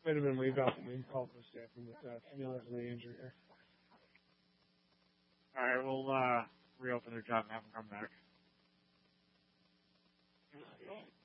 might have been waived off the main call for staffing with Taylor's knee injury here. All right, we'll reopen the job and have them come back.